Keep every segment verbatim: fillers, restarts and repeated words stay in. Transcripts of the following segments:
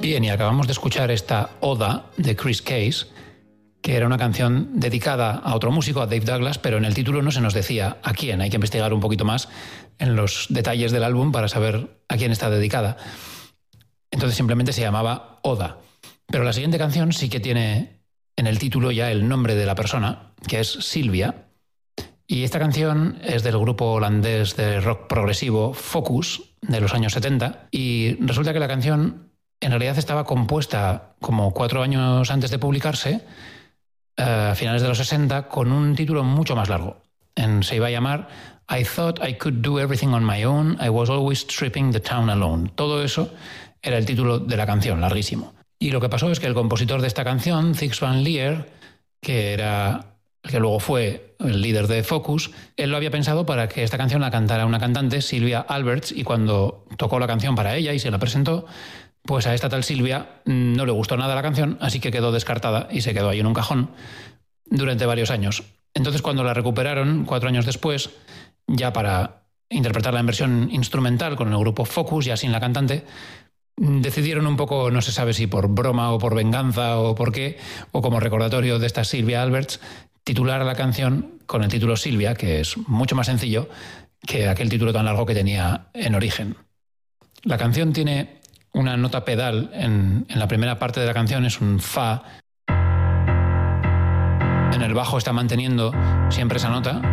Bien, y acabamos de escuchar esta Oda de Chris Case, que era una canción dedicada a otro músico, a Dave Douglas, pero en el título no se nos decía a quién. Hay que investigar un poquito más en los detalles del álbum para saber a quién está dedicada. Entonces simplemente se llamaba Oda. Pero la siguiente canción sí que tiene en el título ya el nombre de la persona, que es Sylvia. Y esta canción es del grupo holandés de rock progresivo Focus, de los años setenta, y resulta que la canción en realidad estaba compuesta como cuatro años antes de publicarse, uh, a finales de los sesenta, con un título mucho más largo. En, se iba a llamar I Thought I Could Do Everything on My Own, I Was Always Stripping the Town Alone. Todo eso era el título de la canción, larguísimo. Y lo que pasó es que el compositor de esta canción, Six Van Lier, que era que luego fue el líder de Focus, él lo había pensado para que esta canción la cantara una cantante, Sylvia Alberts, y cuando tocó la canción para ella y se la presentó, pues a esta tal Sylvia no le gustó nada la canción, así que quedó descartada y se quedó ahí en un cajón durante varios años. Entonces, cuando la recuperaron, cuatro años después, ya para interpretarla en versión instrumental con el grupo Focus, ya sin la cantante, decidieron un poco, no se sabe si por broma o por venganza o por qué, o como recordatorio de esta Sylvia Alberts, titular a la canción con el título Sylvia, que es mucho más sencillo que aquel título tan largo que tenía en origen. La canción tiene una nota pedal en, en la primera parte de la canción, es un fa. En el bajo está manteniendo siempre esa nota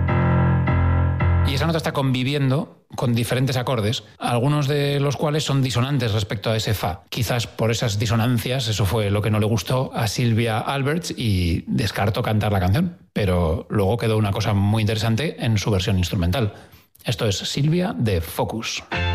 y esa nota está conviviendo con diferentes acordes, algunos de los cuales son disonantes respecto a ese fa. Quizás por esas disonancias eso fue lo que no le gustó a Sylvia Alberts y descartó cantar la canción, pero luego quedó una cosa muy interesante en su versión instrumental. Esto es Sylvia de Focus.